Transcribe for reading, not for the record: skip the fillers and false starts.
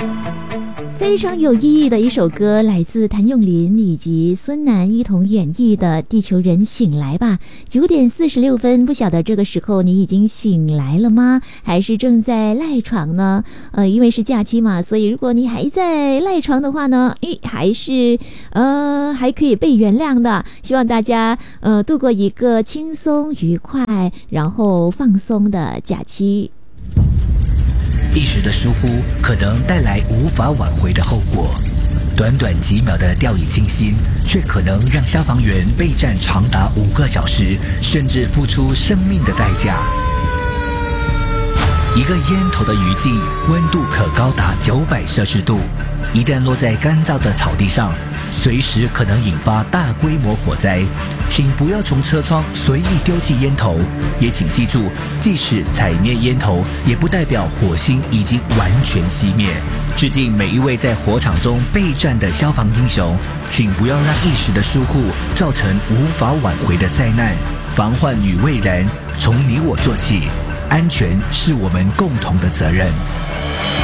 非常有意义的一首歌，来自谭咏麟以及孙楠一同演绎的《地球人醒来吧》。9:46，不晓得这个时候你已经醒来了吗？还是正在赖床呢？因为是假期嘛，所以如果你还在赖床的话呢，还可以被原谅的。希望大家度过一个轻松愉快，然后放松的假期。 一时的疏忽可能带来无法挽回的后果，短短几秒的掉以轻心，却可能让消防员备战长达5个小时，甚至付出生命的代价。一个烟头的余烬，温度可高达900摄氏度，一旦落在干燥的草地上，随时可能引发大规模火灾。请不要从车窗随意丢弃烟头，也请记住，即使踩灭烟头，也不代表火星已经完全熄灭。致敬每一位在火场中备战的消防英雄，请不要让一时的疏忽造成无法挽回的灾难。防患于未然，从你我做起，安全是我们共同的责任。